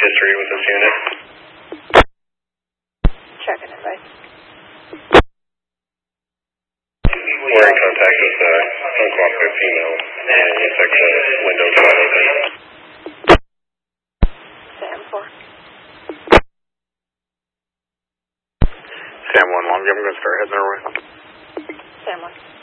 history with this unit. Checking it, right? We're in contact with uncooperative female and it's like the window wide open. Sam 4. Sam 1 Long, I'm going to start heading their way. Sam 1.